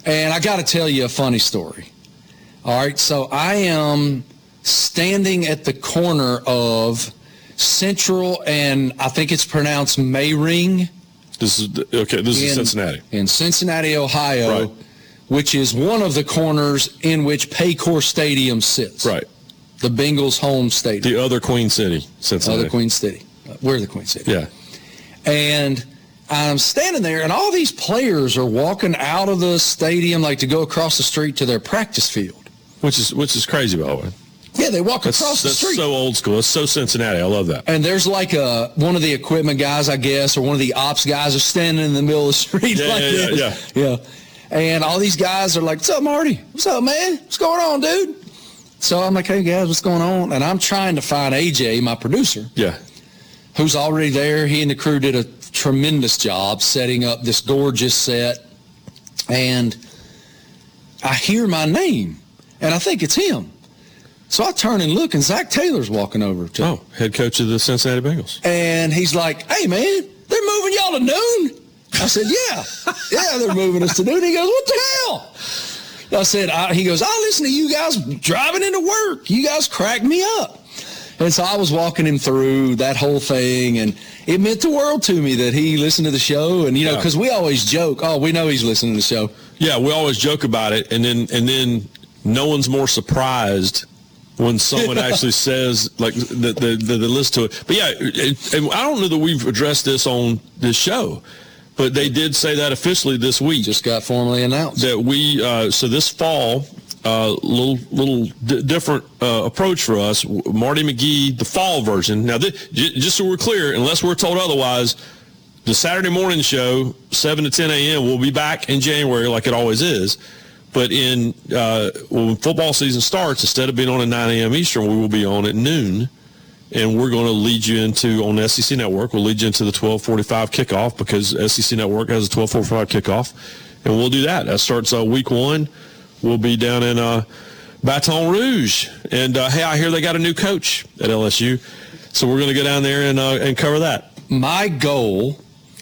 And I got to tell you a funny story. All right, so I am standing at the corner of Central and I think it's pronounced Mayring. This is Cincinnati. In Cincinnati, Ohio, right, which is one of the corners in which Paycor Stadium sits. Right. The Bengals' home stadium. The other Queen City, Cincinnati. Other Queen City. We're the Queen City. Yeah. And I'm standing there, and all these players are walking out of the stadium like to go across the street to their practice field. Which is crazy, by the way. Yeah, they walk across the street. That's so old school. It's so Cincinnati. I love that. And there's like one of the equipment guys, I guess, or one of the ops guys are standing in the middle of the street Yeah. And all these guys are like, what's up, Marty? What's up, man? What's going on, dude? So I'm like, hey, guys, what's going on? And I'm trying to find AJ, my producer. Yeah. Who's already there. He and the crew did a tremendous job setting up this gorgeous set. And I hear my name, and I think it's him. So I turn and look, and Zach Taylor's walking over to him. Head coach of the Cincinnati Bengals. And he's like, hey, man, they're moving y'all to noon? I said, yeah, they're moving us to noon. He goes, what the hell? I said, he goes, I listen to you guys driving into work. You guys crack me up. And so I was walking him through that whole thing, and it meant the world to me that he listened to the show. And, because we always joke, we know he's listening to the show. Yeah, we always joke about it, and then no one's more surprised when someone actually says, like, that they listen to it. But, yeah, and I don't know that we've addressed this on this show, but they did say that officially this week. Just got formally announced. That we, so this fall, little different approach for us. Marty McGee, the fall version. Now, just so we're clear, unless we're told otherwise, the Saturday morning show, 7 to 10 a.m., will be back in January like it always is. But when football season starts, instead of being on at 9 a.m. Eastern, we will be on at noon. And we're going to lead you on the SEC Network, we'll lead you into the 12:45 kickoff because SEC Network has a 12:45 kickoff. And we'll do that. That starts week 1. We'll be down in Baton Rouge. And, hey, I hear they got a new coach at LSU. So we're going to go down there and cover that. My goal,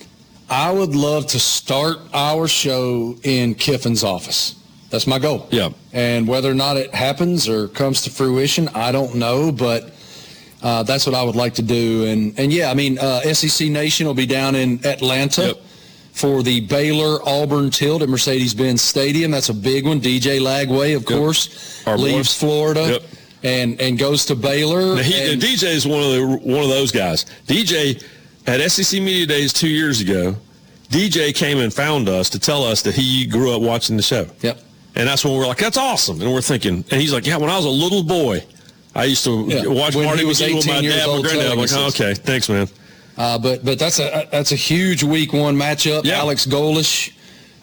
I would love to start our show in Kiffin's office. That's my goal. Yeah. And whether or not it happens or comes to fruition, I don't know, but that's what I would like to do. And yeah, I mean, SEC Nation will be down in Atlanta for the Baylor-Auburn tilt at Mercedes-Benz Stadium. That's a big one. DJ Lagway, of course, leaves Florida and goes to Baylor. Now DJ is one of those guys. DJ, at SEC Media Days 2 years ago, DJ came and found us to tell us that he grew up watching the show. Yep. And that's when we're like, that's awesome. And we're thinking, and he's like, yeah, when I was a little boy, I used to watch Marty McGee with my dad and my granddad. I'm like, okay, thanks, man. But that's a huge week 1 matchup. Yeah. Alex Golish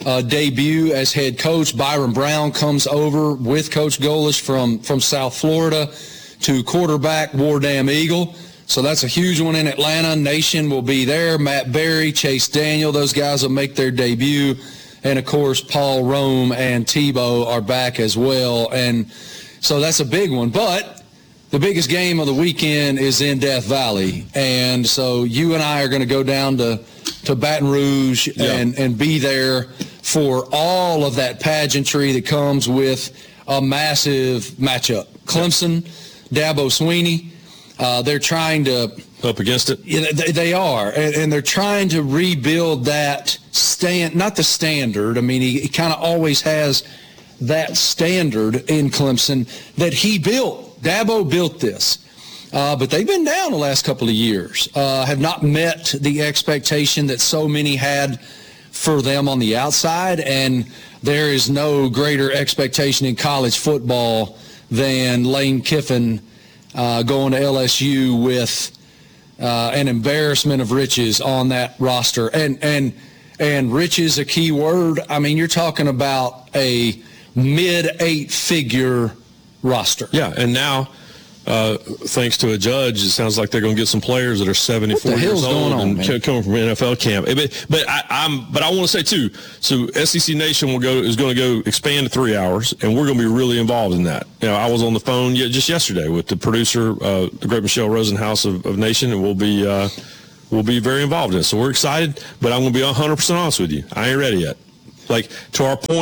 debut as head coach. Byron Brown comes over with Coach Golish from South Florida to quarterback War Damn Eagle. So that's a huge one in Atlanta. Nation will be there. Matt Berry, Chase Daniel, those guys will make their debut. And, of course, Paul Rome and Tebow are back as well. And so that's a big one. But the biggest game of the weekend is in Death Valley. And so you and I are going to go down to Baton Rouge and be there for all of that pageantry that comes with a massive matchup. Clemson, Dabo Swinney. They're trying to up against it. Yeah, they are, and they're trying to rebuild that not the standard. I mean, he kind of always has that standard in Clemson that he built. Dabo built this, but they've been down the last couple of years. Have not met the expectation that so many had for them on the outside, and there is no greater expectation in college football than Lane Kiffin going to LSU with an embarrassment of riches on that roster. And riches, a key word. I mean, you're talking about a mid-8-figure roster. Yeah, and now, thanks to a judge, it sounds like they're going to get some players that are 74 years old and coming from NFL camp. But I want to say too. So SEC Nation is going to go expand to 3 hours, and we're going to be really involved in that. I was on the phone just yesterday with the producer, the great Michelle Rosenhaus of Nation, and we'll be very involved in it. So we're excited, but I'm going to be 100% honest with you. I ain't ready yet. Like, to our point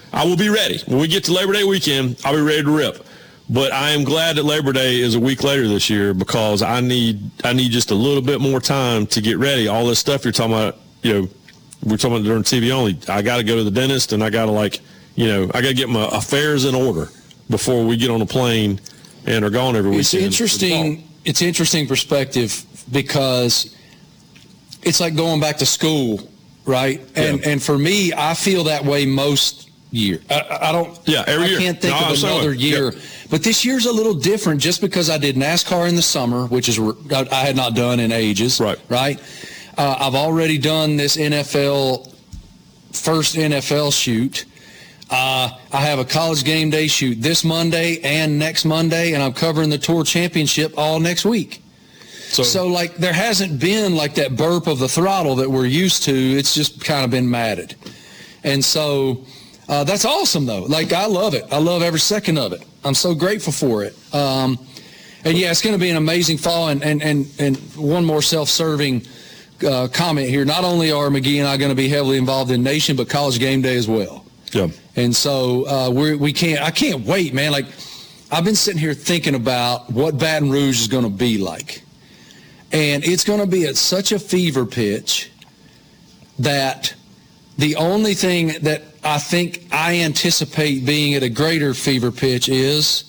I will be ready. When we get to Labor Day weekend, I'll be ready to rip. But I am glad that Labor Day is a week later this year because I need just a little bit more time to get ready. All this stuff you're talking about, we're talking about during TV only. I got to go to the dentist, and I got to I got to get my affairs in order before we get on a plane and are gone every weekend. It's interesting perspective because it's like going back to school, right? And for me, I feel that way most year. I don't. Yeah, every year. I can't think of another year. Yeah. But this year's a little different just because I did NASCAR in the summer, which is I had not done in ages. Right. I've already done this first NFL shoot. I have a college game day shoot this Monday and next Monday, and I'm covering the Tour Championship all next week. So like there hasn't been like that burp of the throttle that we're used to. It's just kind of been matted. And so that's awesome, though. Like, I love it. I love every second of it. I'm so grateful for it. And, yeah, it's going to be an amazing fall. And one more self-serving comment here. Not only are McGee and I going to be heavily involved in Nation, but College Game Day as well. Yeah. And so I can't wait, man. Like, I've been sitting here thinking about what Baton Rouge is going to be like. And it's going to be at such a fever pitch that the only thing that I think I anticipate being at a greater fever pitch is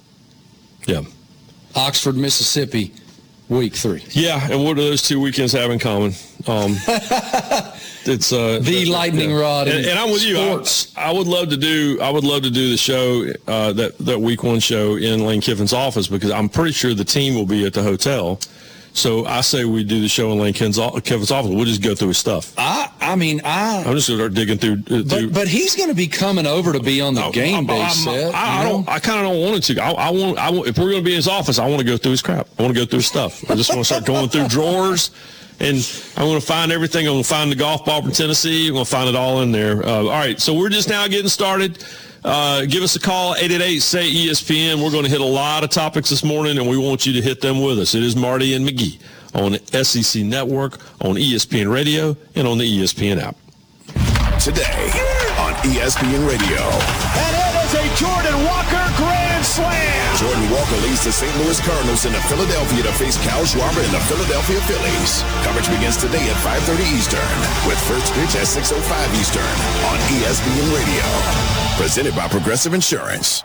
Oxford, Mississippi, week 3. Yeah, and what do those 2 weekends have in common? It's the lightning rod. And I'm with sports. You. I would love to do the show, that week 1 show in Lane Kiffin's office because I'm pretty sure the team will be at the hotel. So I say we do the show in Lane Kiffin's office. We'll just go through his stuff. I'm just going to start digging through. But he's going to be coming over to be on the game day set. I kind of don't want him to. I want if we're going to be in his office, I want to go through his crap. I want to go through his stuff. I just want to start going through drawers. And I'm going to find everything. I'm going to find the golf ball from Tennessee. I'm going to find it all in there. All right, so we're just now getting started. Give us a call, 888-SAY-ESPN. We're going to hit a lot of topics this morning, and we want you to hit them with us. It is Marty and McGee on SEC Network, on ESPN Radio, and on the ESPN app. Today on ESPN Radio. And it is a Jordan Walker grand slam. Jordan Walker leads the St. Louis Cardinals into Philadelphia to face Kyle Schwarber and the Philadelphia Phillies. Coverage begins today at 5:30 Eastern, with first pitch at 6:05 Eastern on ESPN Radio. Presented by Progressive Insurance.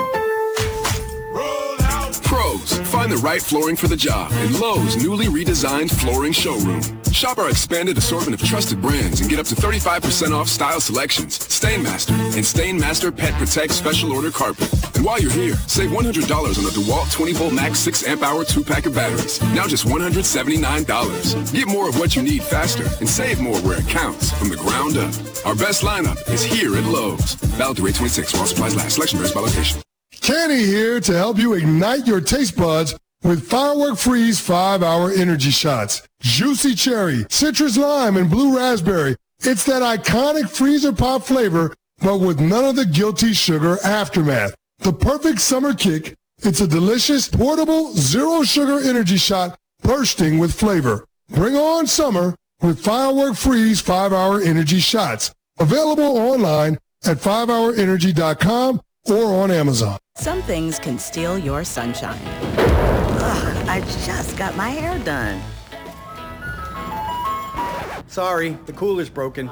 Pros, find the right flooring for the job in Lowe's newly redesigned flooring showroom. Shop our expanded assortment of trusted brands and get up to 35% off style selections, Stainmaster, and Stainmaster Pet Protect Special Order Carpet. And while you're here, save $100 on the DeWalt 20-volt max 6-amp-hour 2-pack of batteries. Now just $179. Get more of what you need faster and save more where it counts from the ground up. Our best lineup is here at Lowe's. Valid through 8/26 while supplies last. Selection varies by location. Kenny here to help you ignite your taste buds with Firework Freeze 5-hour energy shots. Juicy cherry, citrus lime, and blue raspberry. It's that iconic freezer pop flavor, but with none of the guilty sugar aftermath. The perfect summer kick. It's a delicious, portable, zero-sugar energy shot bursting with flavor. Bring on summer with Firework Freeze 5-hour energy shots. Available online at 5hourenergy.com or on Amazon. Some things can steal your sunshine. Ugh, I just got my hair done. Sorry, the cooler's broken.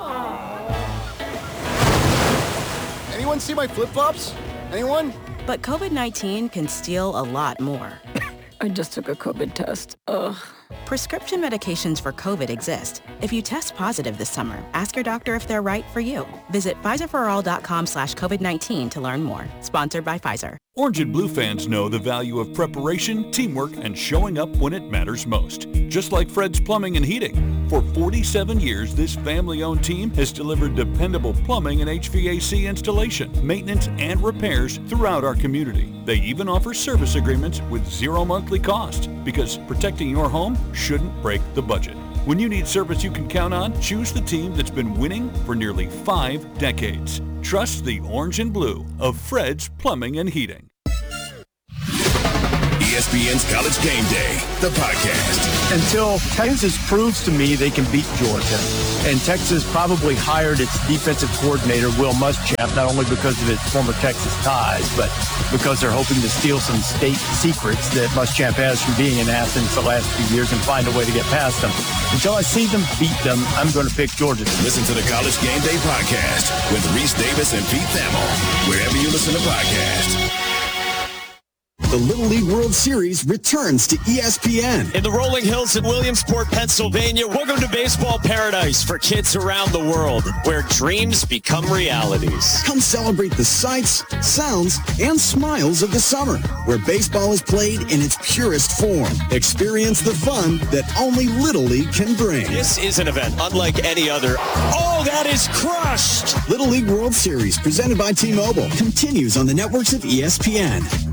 Anyone see my flip-flops? Anyone? But COVID-19 can steal a lot more. I just took a COVID test. Ugh. Prescription medications for COVID exist. If you test positive this summer, ask your doctor if they're right for you. Visit PfizerForAll.com/COVID-19 to learn more. Sponsored by Pfizer. Orange and Blue fans know the value of preparation, teamwork, and showing up when it matters most. Just like Fred's Plumbing and Heating. For 47 years, this family-owned team has delivered dependable plumbing and HVAC installation, maintenance, and repairs throughout our community. They even offer service agreements with zero monthly cost, because protecting your home shouldn't break the budget. When you need service you can count on, choose the team that's been winning for nearly 5 decades. Trust the Orange and Blue of Fred's Plumbing and Heating. ESPN's College Game Day, the podcast. Until Texas proves to me they can beat Georgia. And Texas probably hired its defensive coordinator, Will Muschamp, not only because of its former Texas ties, but because they're hoping to steal some state secrets that Muschamp has from being in Athens the last few years and find a way to get past them. Until I see them beat them, I'm going to pick Georgia. Listen to the College Game Day podcast with Reese Davis and Pete Thamel, wherever you listen to podcasts. The Little League World Series returns to ESPN. In the rolling hills in Williamsport, Pennsylvania, welcome to baseball paradise for kids around the world, where dreams become realities. Come celebrate the sights, sounds, and smiles of the summer, where baseball is played in its purest form. Experience the fun that only Little League can bring. This is an event unlike any other. Oh, that is crushed! Little League World Series, presented by T-Mobile, continues on the networks of ESPN.